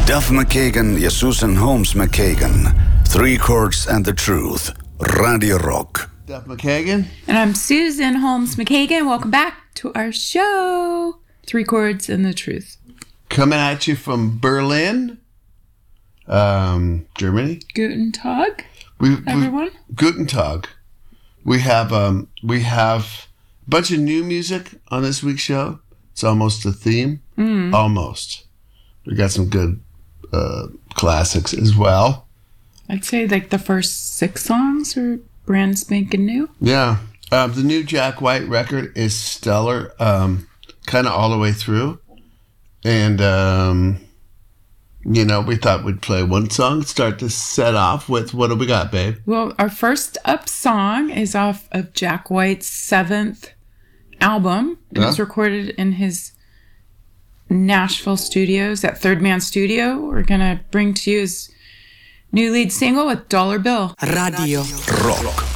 Duff McKagan ja Susan Holmes McKagan. Three Chords and the Truth. Radio Rock. Duff McKagan. And I'm Susan Holmes McKagan. Welcome back to our show, Three Chords and the Truth. Coming at you from Berlin, Germany. Guten Tag, everyone. Guten Tag. We have a bunch of new music on this week's show. It's almost a theme. Almost. We got some good classics as well. I'd say like the first 6 songs are brand spanking new. Yeah. The new Jack White record is stellar, kind of all the way through. And, we thought we'd play one song, start to set off with, what do we got, babe? Well, our first up song is off of Jack White's 7th album. It was recorded in his Nashville studios, at Third Man Studio. We're going to bring to you his new lead single with Dollar Bill. Radio Rock.